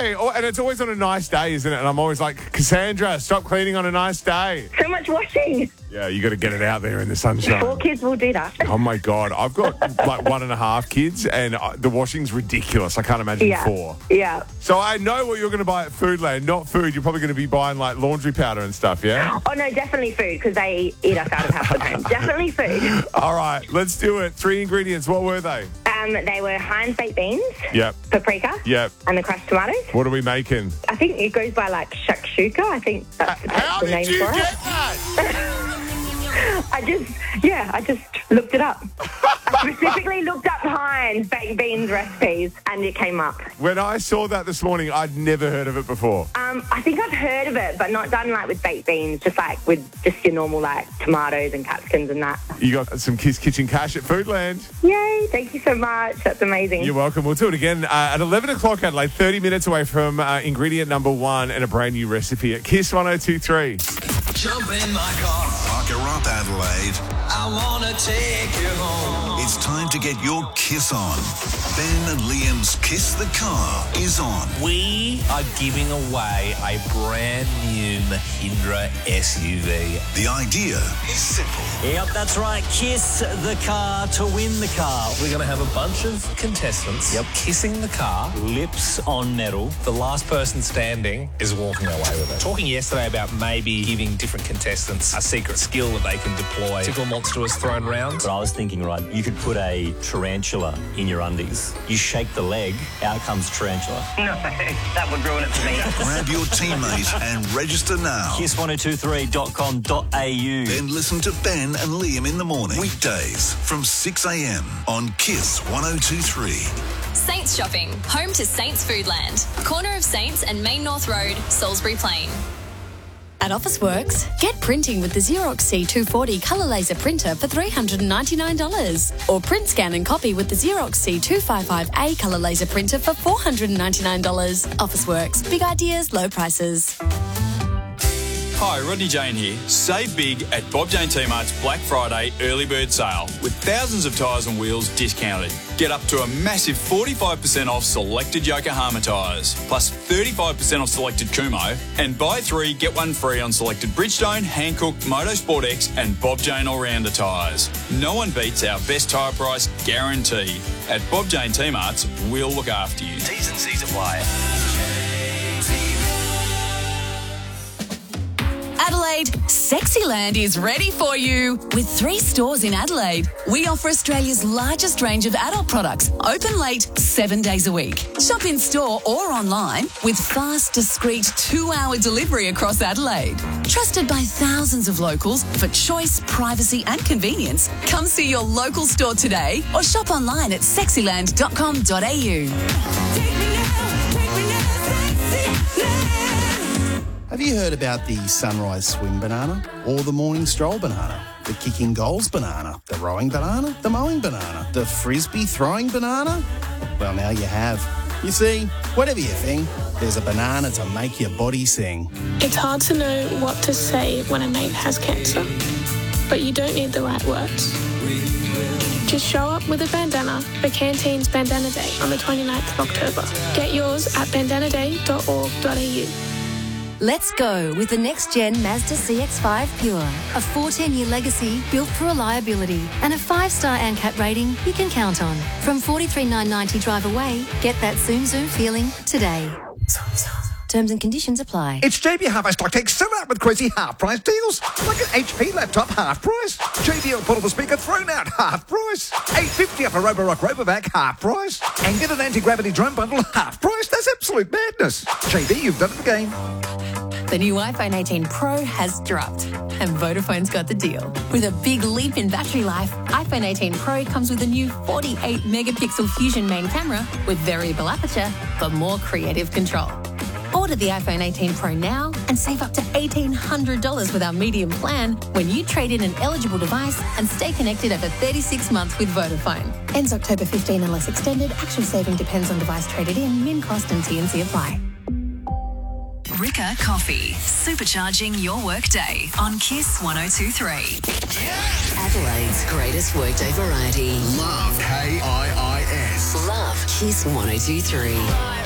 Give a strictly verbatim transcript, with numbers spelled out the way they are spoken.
Hey, oh, and it's always on a nice day, isn't it? And I'm always like, Cassandra, stop cleaning on a nice day. So much washing. Yeah, you got to get it out there in the sunshine. Four kids will do that. Oh, my God. I've got like one and a half kids, and uh, the washing's ridiculous. I can't imagine Yeah. four. Yeah. So I know what you're going to buy at Foodland. Not food. You're probably going to be buying like laundry powder and stuff, yeah? Oh, no, definitely food, because they eat us out of household home. Definitely food. All right, let's do it. Three ingredients. What were they? Um, they were Heinz baked beans, Yep. paprika, Yep. and the crushed tomatoes. What are we making? I think it goes by like shakshuka. I think that's, that's How the did name you for get it. that? I just, yeah, I just looked it up. I specifically looked up Heinz baked beans recipes, and it came up. When I saw that this morning, I'd never heard of it before. Um, I think I've heard of it, but not done like with baked beans, just like with just your normal like tomatoes and capsicums and that. You got some Kiss Kitchen cash at Foodland. Yay, thank you so much. That's amazing. You're welcome. We'll do it again uh, at eleven o'clock, Adelaide, thirty minutes away from uh, ingredient number one and a brand new recipe at Kiss one oh two three. Jump in my car. Park her up, Adelaide. I wanna take you home. It's time to get your kiss on. Ben and Liam's Kiss the Car is on. We are giving away a brand new Mahindra S U V. The idea is simple. Yep, that's right. Kiss the car to win the car. We're going to have a bunch of contestants Yep. kissing the car. Lips on metal. The last person standing is walking away with it. Talking yesterday about maybe giving different contestants a secret skill that they can deploy. Tickle monster was thrown around. But I was thinking, right, you could put a tarantula in your undies. You shake the leg, out comes tarantula. No, that would ruin it for me. Grab your teammate and register now. kiss one oh two three dot com dot a u. Then listen to Ben and Liam in the morning. Weekdays from six a.m. on Kiss one oh two three. Saints Shopping, home to Saints Foodland. Corner of Saints and Main North Road, Salisbury Plain. At Officeworks, get printing with the Xerox C two forty colour laser printer for three hundred ninety-nine dollars. Or print, scan and copy with the Xerox C two fifty-five A colour laser printer for four hundred ninety-nine dollars. Officeworks, big ideas, low prices. Hi, Rodney Jane here. Save big at Bob Jane T-Mart's Black Friday early bird sale with thousands of tyres and wheels discounted. Get up to a massive forty-five percent off selected Yokohama tyres, plus thirty-five percent off selected Kumho, and buy three, get one free on selected Bridgestone, Hankook, Motorsport X and Bob Jane All-Rounder tyres. No one beats our best tyre price guarantee. At Bob Jane T-Mart's, we'll look after you. T's and C's apply. Adelaide, Sexyland is ready for you. With three stores in Adelaide, we offer Australia's largest range of adult products, open late, seven days a week. Shop in store or online with fast, discreet two-hour delivery across Adelaide. Trusted by thousands of locals for choice, privacy and convenience. Come see your local store today or shop online at sexyland dot com dot a u. Have you heard about the sunrise swim banana or the morning stroll banana, the kicking goals banana, the rowing banana, the mowing banana, the frisbee throwing banana? Well, now you have. You see, whatever you think, there's a banana to make your body sing. It's hard to know what to say when a mate has cancer, but you don't need the right words. Just show up with a bandana for Canteen's Bandana Day on the twenty-ninth of October. Get yours at bandana day dot org dot a u. Let's go with the next-gen Mazda C X five Pure. A fourteen-year legacy built for reliability and a five-star A N C A T rating you can count on. From forty-three thousand nine hundred ninety drive away, get that Zoom Zoom feeling today. Terms and conditions apply. It's J B Hi-Fi Stock Take still out with crazy half-price deals. Like an H P laptop, half price. J B L portable speaker thrown out, half price. eight fifty off a Roborock Robovac, half price. And get an anti-gravity drone bundle, half price. That's absolute madness. J B, you've done it again. The new iPhone eighteen Pro has dropped, and Vodafone's got the deal. With a big leap in battery life, iPhone eighteen Pro comes with a new forty-eight megapixel Fusion main camera with variable aperture for more creative control. Order the iPhone eighteen Pro now and save up to eighteen hundred dollars with our medium plan when you trade in an eligible device and stay connected over thirty-six months with Vodafone. Ends October fifteenth unless extended. Actual saving depends on device traded in, min cost and T and C apply. Rika Coffee, supercharging your workday on Kiss one oh two three. Adelaide's greatest workday variety. Love K I I S. Love Kiss one oh two three.